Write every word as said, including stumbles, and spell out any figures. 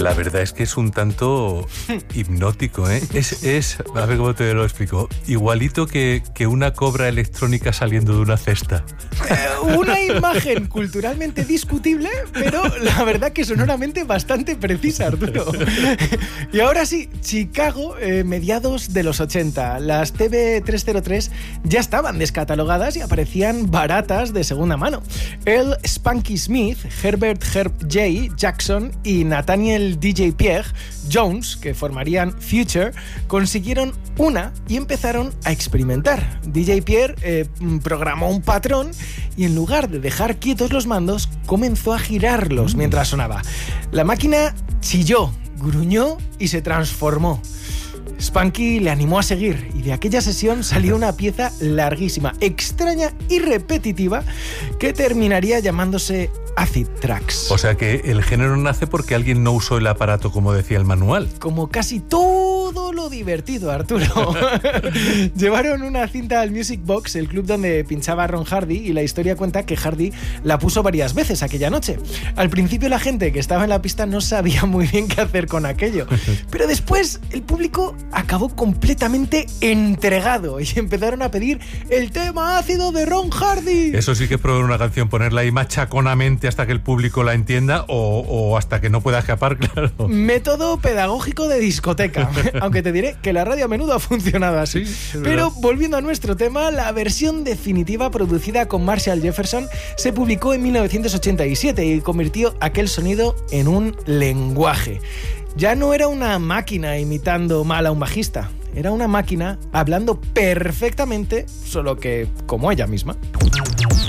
La verdad es que es un tanto hipnótico, ¿eh? Es, es, a ver cómo te lo explico, igualito que, que una cobra electrónica saliendo de una cesta. Eh, una imagen culturalmente discutible, pero la verdad que sonoramente bastante precisa, Arturo. Y ahora sí, Chicago, eh, mediados de los ochenta. Las T V trescientos tres ya estaban descatalogadas y aparecían baratas de segunda mano. El Spunky Smith, Herbert Herb J. Jackson y Nathaniel D J Pierre Jones, que formarían Future, consiguieron una y empezaron a experimentar. D J Pierre eh, programó un patrón y en lugar de dejar quietos los mandos, comenzó a girarlos mientras sonaba. La máquina chilló, gruñó y se transformó. Spunky le animó a seguir y de aquella sesión salió una pieza larguísima, extraña y repetitiva que terminaría llamándose Acid Tracks. O sea que el género nace porque alguien no usó el aparato como decía el manual. Como casi todo lo divertido, Arturo. Llevaron una cinta al Music Box, el club donde pinchaba Ron Hardy, y la historia cuenta que Hardy la puso varias veces aquella noche. Al principio la gente que estaba en la pista no sabía muy bien qué hacer con aquello, pero después el público acabó completamente entregado y empezaron a pedir el tema ácido de Ron Hardy. Eso sí que es probar una canción, ponerla ahí machaconamente hasta que el público la entienda o, o hasta que no pueda escapar, claro. Método pedagógico de discoteca. Aunque te diré que la radio a menudo ha funcionado así. Sí, Pero verdad. volviendo a nuestro tema, la versión definitiva producida con Marshall Jefferson se publicó en mil novecientos ochenta y siete y convirtió aquel sonido en un lenguaje. Ya no era una máquina imitando mal a un bajista, era una máquina hablando perfectamente, solo que como ella misma.